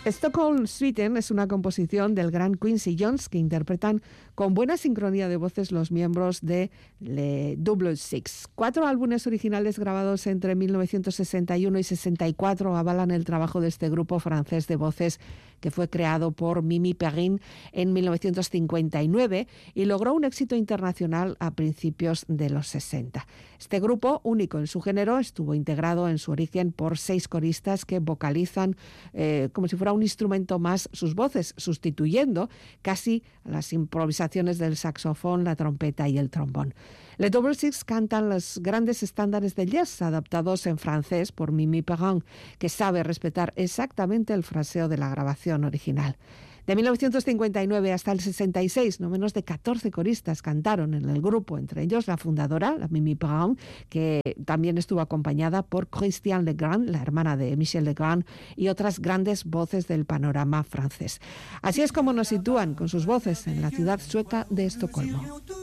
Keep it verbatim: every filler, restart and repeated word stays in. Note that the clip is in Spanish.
Stockholm Suiten es una composición del gran Quincy Jones que interpretan con buena sincronía de voces los miembros de Le Double Six. Cuatro álbumes originales grabados entre mil novecientos sesenta y uno y sesenta y cuatro avalan el trabajo de este grupo francés de voces que fue creado por Mimi Perrin en mil novecientos cincuenta y nueve y logró un éxito internacional a principios de los sesenta. Este grupo, único en su género, estuvo integrado en su origen por seis coristas que vocalizan eh, como si fuera un instrumento más sus voces, sustituyendo casi las improvisaciones del saxofón, la trompeta y el trombón. Les Double Six cantan los grandes estándares del jazz adaptados en francés por Mimi Perrin, que sabe respetar exactamente el fraseo de la grabación original. De mil novecientos cincuenta y nueve hasta el sesenta y seis, no menos de catorce coristas cantaron en el grupo, entre ellos la fundadora, la Mimi Perrin, que también estuvo acompañada por Christiane Legrand, la hermana de Michel Legrand, y otras grandes voces del panorama francés. Así es como nos sitúan con sus voces en la ciudad sueca de Estocolmo.